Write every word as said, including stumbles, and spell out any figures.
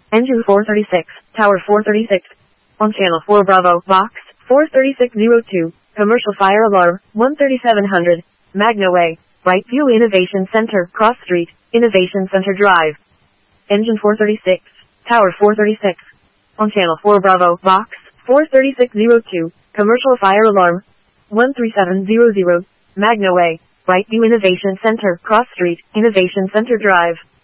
Engine four thirty-six, Tower four thirty-six. On Channel four Bravo, Box four thirty-six oh two, Commercial Fire Alarm, one thirty-seven hundred, Magna Way, Brightview Innovation Center, Cross Street, Innovation Center Drive. Engine four thirty-six, Tower four thirty-six. On Channel four Bravo, Box four thirty-six oh two, Commercial Fire Alarm, one three seven zero zero, Magna Way, Brightview Innovation Center, Cross Street, Innovation Center Drive.